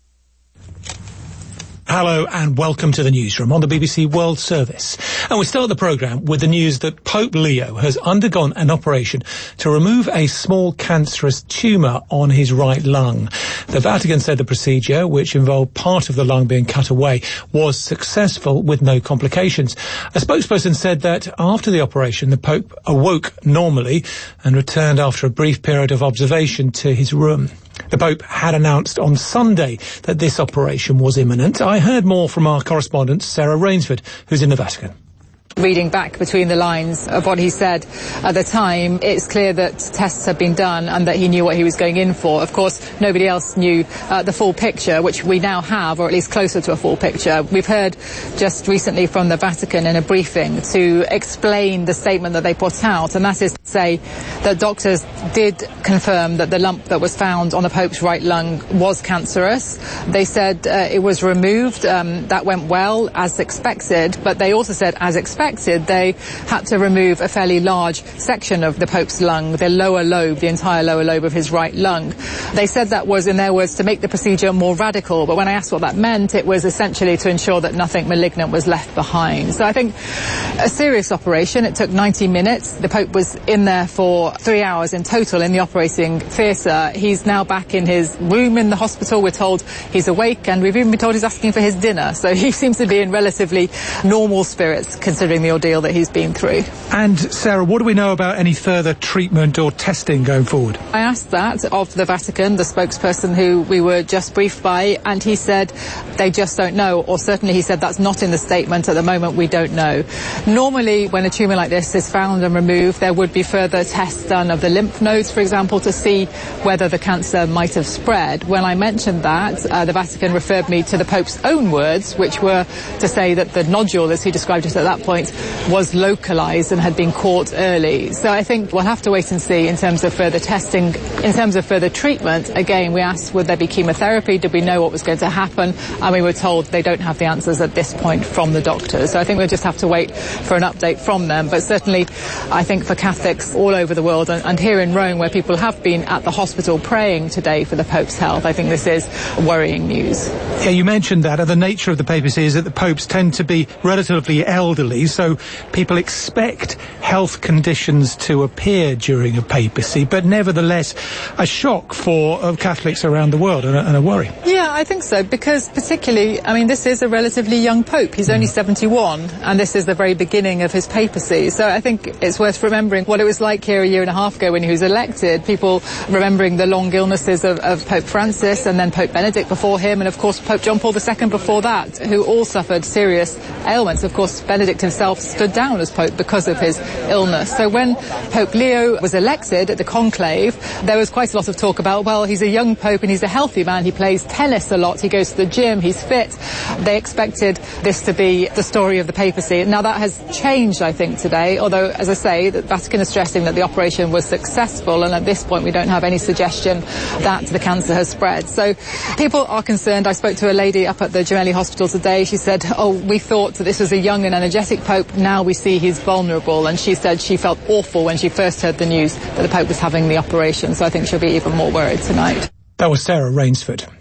Hello and welcome to the newsroom on the B B C World Service. And we start the programme with the news that Pope Leo has undergone an operation to remove a small cancerous tumour on his right lung. The Vatican said the procedure, which involved part of the lung being cut away, was successful with no complications. A spokesperson said that after the operation, the Pope awoke normally and returned after a brief period of observation to his room. The Pope had announced on Sunday that this operation was imminent. I heard more from our correspondent, Sarah Rainsford, who's in the Vatican. Reading back between the lines of what he said at the time, it's clear that tests had been done and that he knew what he was going in for. Of course, nobody else knew uh, the full picture, which we now have, or at least closer to a full picture. We've heard just recently from the Vatican in a briefing to explain the statement that they put out, and that is to say that doctors did confirm that the lump that was found on the Pope's right lung was cancerous. They said uh, it was removed. Um, that went well, as expected, but they also said, as expected, they had to remove a fairly large section of the Pope's lung, the lower lobe, the entire lower lobe of his right lung. They said that was, in their words, to make the procedure more radical, but when I asked what that meant, it was essentially to ensure that nothing malignant was left behind. So I think a serious operation. It took ninety minutes. The Pope was in there for three hours in total in the operating theatre. He's now back in his room in the hospital. We're told he's awake, and we've even been told he's asking for his dinner. So he seems to be in relatively normal spirits, considering the ordeal that he's been through. And Sarah, what do we know about any further treatment or testing going forward? I asked that of the Vatican, the spokesperson who we were just briefed by, and he said they just don't know, or certainly he said that's not in the statement. At the moment, we don't know. Normally, when a tumour like this is found and removed, there would be further tests done of the lymph nodes, for example, to see whether the cancer might have spread. When I mentioned that, uh, the Vatican referred me to the Pope's own words, which were to say that the nodule, as he described it at that point, was localized and had been caught early. So I think we'll have to wait and see in terms of further testing. In terms of further treatment, again, we asked would there be chemotherapy, did we know what was going to happen, and we were told they don't have the answers at this point from the doctors. So I think we'll just have to wait for an update from them. But certainly, I think for Catholics all over the world, and, and here in Rome, where people have been at the hospital praying today for the Pope's health, I think this is worrying news. Yeah, you mentioned that, and the nature of the papacy is that the popes tend to be relatively elderly, so people expect health conditions to appear during a papacy, but nevertheless a shock for uh, Catholics around the world and a, and a worry. Yeah, I think so, because particularly, I mean, this is a relatively young pope. He's only seventy-one, and this is the very beginning of his papacy. So I think it's worth remembering what it was like here a year and a half ago when he was elected. People remembering the long illnesses of, of Pope Francis and then Pope Benedict before him, and of course Pope John Paul the Second before that, who all suffered serious ailments. Of course, Benedict himself stood down as Pope because of his illness. So when Pope Leo was elected at the conclave, there was quite a lot of talk about, well, he's a young Pope and he's a healthy man. He plays tennis a lot. He goes to the gym. He's fit. They expected this to be the story of the papacy. Now that has changed, I think, today, although, as I say, the Vatican is stressing that the operation was successful, and at this point we don't have any suggestion that the cancer has spread. So people are concerned. I spoke to a lady up at the Gemelli Hospital today. She said, oh, we thought that this was a young and energetic Pope. Now we see he's vulnerable, and she said she felt awful when she first heard the news that the Pope was having the operation. So I think she'll be even more worried tonight. That was Sarah Rainsford.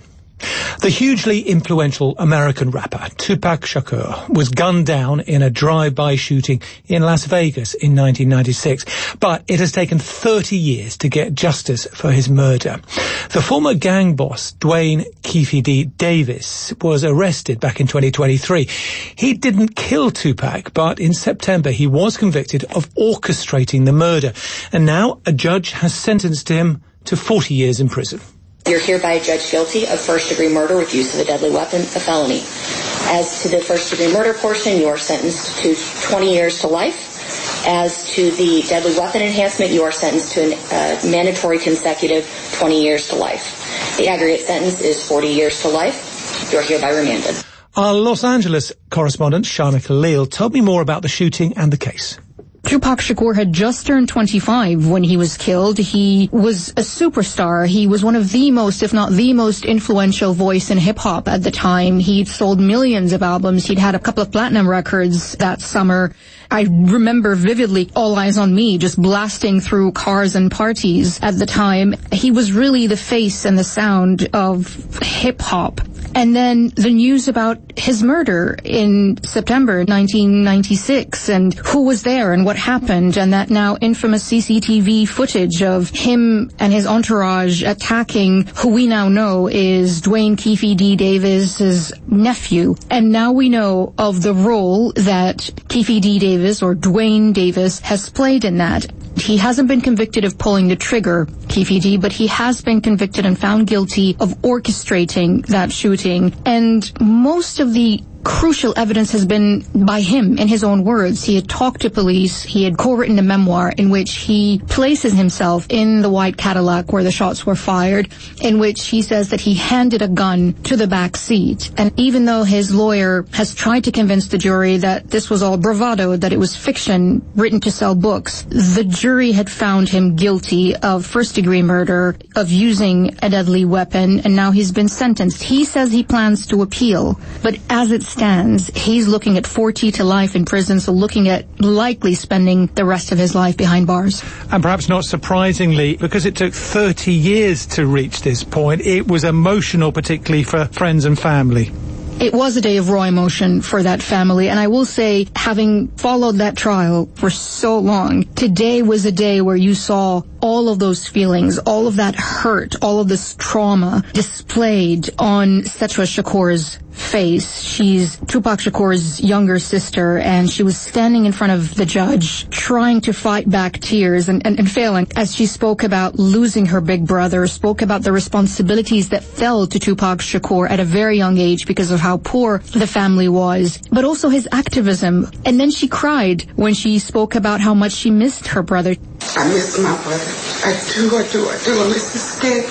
The hugely influential American rapper Tupac Shakur was gunned down in a drive-by shooting in Las Vegas in nineteen ninety-six, but it has taken thirty years to get justice for his murder. The former gang boss, Duane Keffe D. Davis, was arrested back in twenty twenty-three. He didn't kill Tupac, but in September he was convicted of orchestrating the murder, and now a judge has sentenced him to forty years in prison. You're hereby judged guilty of first-degree murder with use of a deadly weapon, a felony. As to the first-degree murder portion, you are sentenced to twenty years to life. As to the deadly weapon enhancement, you are sentenced to a uh, mandatory consecutive twenty years to life. The aggregate sentence is forty years to life. You are hereby remanded. Our Los Angeles correspondent, Shaima Khalil, told me more about the shooting and the case. Tupac Shakur had just turned twenty-five when he was killed. He was a superstar. He was one of the most, if not the most influential voice in hip-hop at the time. He'd sold millions of albums. He'd had a couple of platinum records that summer. I remember vividly All Eyes on Me just blasting through cars and parties at the time. He was really the face and the sound of hip-hop. And then the news about his murder in September nineteen ninety-six, and who was there and what happened, and that now infamous C C T V footage of him and his entourage attacking who we now know is Duane Keffe D. Davis's nephew. And now we know of the role that Keffe D. Davis, or Duane Davis, has played in that. He hasn't been convicted of pulling the trigger, Keffe D, but he has been convicted and found guilty of orchestrating that shooting. And most of the crucial evidence has been by him, in his own words. He had talked to police. He had co-written a memoir in which he places himself in the white Cadillac where the shots were fired, in which he says that he handed a gun to the back seat. And even though his lawyer has tried to convince the jury that this was all bravado, that it was fiction written to sell books, the jury had found him guilty of first-degree murder, of using a deadly weapon, and now he's been sentenced. He says he plans to appeal, but as it stands, he's looking at forty to life in prison, so looking at likely spending the rest of his life behind bars. And perhaps not surprisingly, because it took thirty years to reach this point, it was emotional, particularly for friends and family. It was a day of raw emotion for that family, and I will say, having followed that trial for so long, today was a day where you saw all of those feelings, all of that hurt, all of this trauma displayed on Setra Shakur's face. She's Tupac Shakur's younger sister, and she was standing in front of the judge trying to fight back tears and, and, and failing as she spoke about losing her big brother, spoke about the responsibilities that fell to Tupac Shakur at a very young age because of how poor the family was, but also his activism. And then she cried when she spoke about how much she missed her brother. I miss my brother. I do, I do, I do. I miss his skin.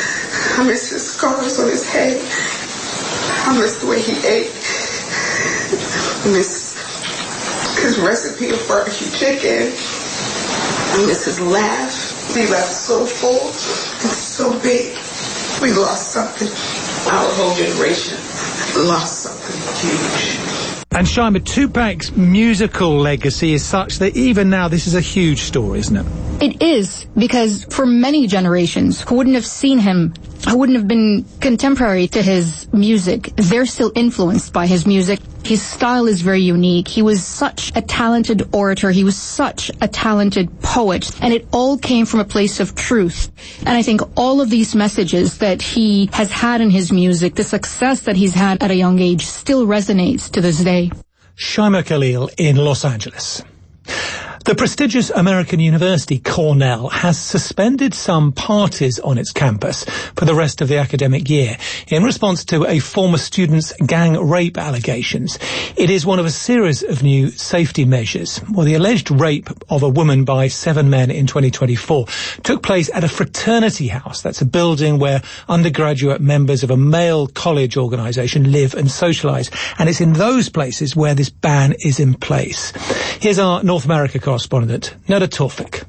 I miss his scars on his head. I miss the way he ate. I miss his recipe of barbecue chicken. I miss his laugh. He laughed so full and so big. We lost something. Our whole generation lost something huge. And Shaima, Tupac's musical legacy is such that even now this is a huge story, isn't it? It is, because for many generations who wouldn't have seen him, who wouldn't have been contemporary to his music, they're still influenced by his music. His style is very unique. He was such a talented orator. He was such a talented poet. And it all came from a place of truth. And I think all of these messages that he has had in his music, the success that he's had at a young age, still resonates to this day. Shaima Khalil in Los Angeles. The prestigious American university Cornell has suspended some parties on its campus for the rest of the academic year in response to a former student's gang rape allegations. It is one of a series of new safety measures. Well, the alleged rape of a woman by seven men in twenty twenty-four took place at a fraternity house. That's a building where undergraduate members of a male college organisation live and socialise. And it's in those places where this ban is in place. Here's our North America correspondent, Nada Tawfik.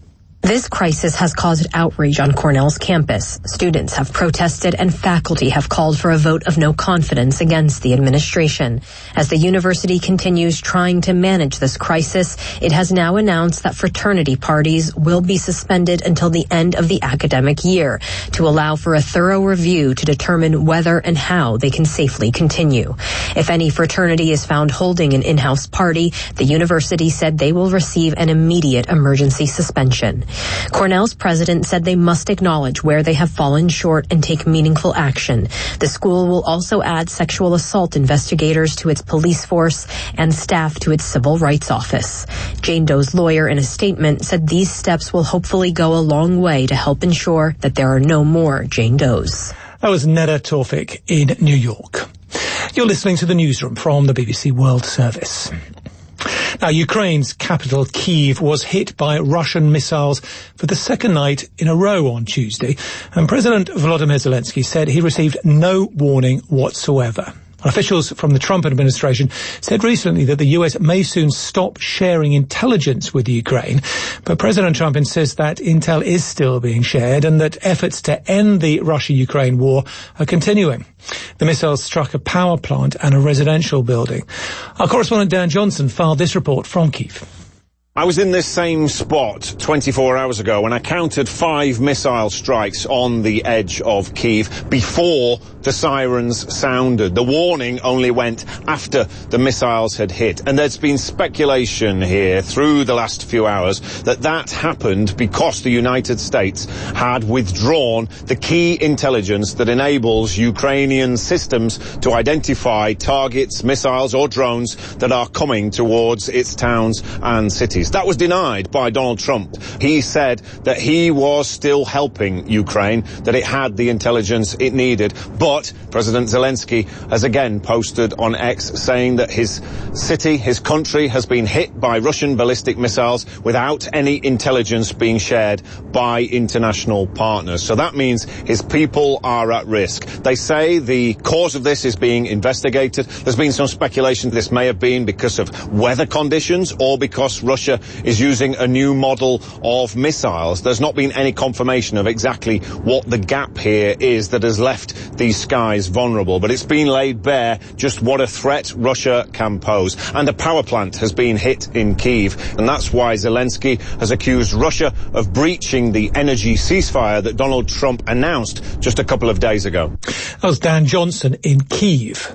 This crisis has caused outrage on Cornell's campus. Students have protested and faculty have called for a vote of no confidence against the administration. As the university continues trying to manage this crisis, it has now announced that fraternity parties will be suspended until the end of the academic year to allow for a thorough review to determine whether and how they can safely continue. If any fraternity is found holding an in-house party, the university said they will receive an immediate emergency suspension. Cornell's president said they must acknowledge where they have fallen short and take meaningful action. The school will also add sexual assault investigators to its police force and staff to its civil rights office. Jane Doe's lawyer in a statement said these steps will hopefully go a long way to help ensure that there are no more Jane Does. That was Neda Tawfik in New York. You're listening to the newsroom from the B B C World Service. Now, Ukraine's capital, Kyiv, was hit by Russian missiles for the second night in a row on Tuesday, and President Volodymyr Zelensky said he received no warning whatsoever. Officials from the Trump administration said recently that the U S may soon stop sharing intelligence with Ukraine, but President Trump insists that intel is still being shared and that efforts to end the Russia-Ukraine war are continuing. The missiles struck a power plant and a residential building. Our correspondent Dan Johnson filed this report from Kyiv. I was in this same spot twenty-four hours ago when I counted five missile strikes on the edge of Kyiv before the sirens sounded. The warning only went after the missiles had hit. And there's been speculation here through the last few hours that that happened because the United States had withdrawn the key intelligence that enables Ukrainian systems to identify targets, missiles or drones that are coming towards its towns and cities. That was denied by Donald Trump. He said that he was still helping Ukraine, that it had the intelligence it needed. But President Zelensky has again posted on X saying that his city, his country, has been hit by Russian ballistic missiles without any intelligence being shared by international partners. So that means his people are at risk. They say the cause of this is being investigated. There's been some speculation this may have been because of weather conditions or because Russia is using a new model of missiles. There's not been any confirmation of exactly what the gap here is that has left these skies vulnerable, but it's been laid bare just what a threat Russia can pose. And a power plant has been hit in Kyiv, and that's why Zelensky has accused Russia of breaching the energy ceasefire that Donald Trump announced just a couple of days ago. That was Dan Johnson in Kyiv.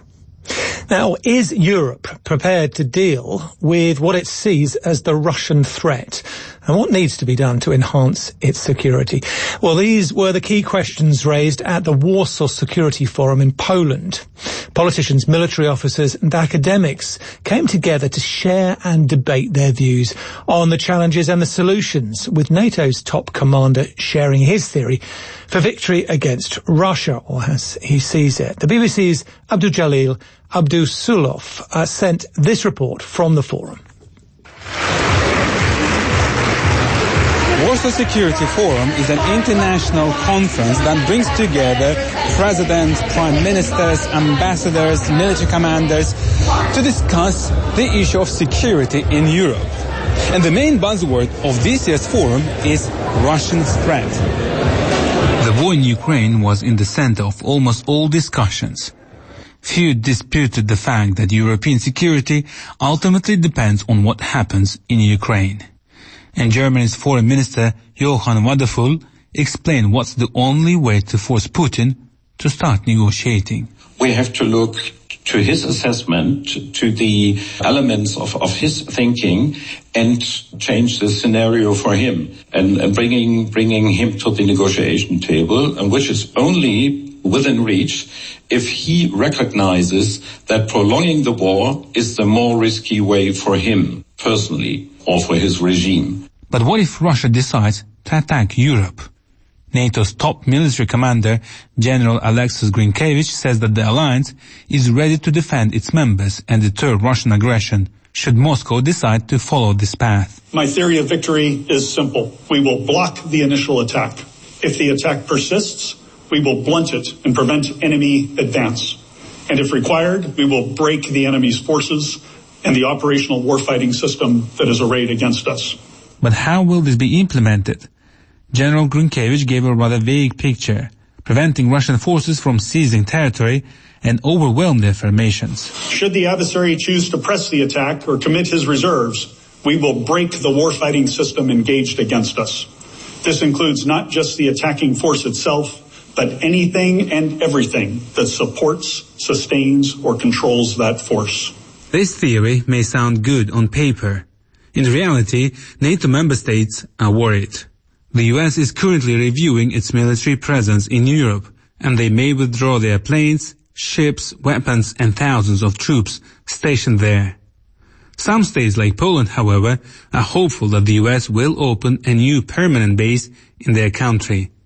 Now, is Europe prepared to deal with what it sees as the Russian threat? And what needs to be done to enhance its security? Well, these were the key questions raised at the Warsaw Security Forum in Poland. Politicians, military officers and academics came together to share and debate their views on the challenges and the solutions, with NATO's top commander sharing his theory for victory against Russia, or as he sees it. The B B C's Abdul Jalil Abdusulov uh, sent this report from the forum. Warsaw Security Forum is an international conference that brings together presidents, prime ministers, ambassadors, military commanders to discuss the issue of security in Europe. And the main buzzword of this year's forum is Russian threat. The war in Ukraine was in the center of almost all discussions. Few disputed the fact that European security ultimately depends on what happens in Ukraine. And Germany's foreign minister Johann Wadephul explained what's the only way to force Putin to start negotiating. We have to look to his assessment, to the elements of, of his thinking, and change the scenario for him, and, and bringing bringing him to the negotiation table, and which is only within reach if he recognizes that prolonging the war is the more risky way for him personally or for his regime. But what if Russia decides to attack Europe? NATO's top military commander, General Alexis Grinkevich, says that the alliance is ready to defend its members and deter Russian aggression should Moscow decide to follow this path. My theory of victory is simple. We will block the initial attack. If the attack persists, we will blunt it and prevent enemy advance. And if required, we will break the enemy's forces and the operational warfighting system that is arrayed against us. But how will this be implemented? General Grynkevich gave a rather vague picture, preventing Russian forces from seizing territory and overwhelmed their formations. Should the adversary choose to press the attack or commit his reserves, we will break the warfighting system engaged against us. This includes not just the attacking force itself, but anything and everything that supports, sustains, or controls that force. This theory may sound good on paper. In reality, NATO member states are worried. The U S is currently reviewing its military presence in Europe, and they may withdraw their planes, ships, weapons, and thousands of troops stationed there. Some states like Poland, however, are hopeful that the U S will open a new permanent base in their country.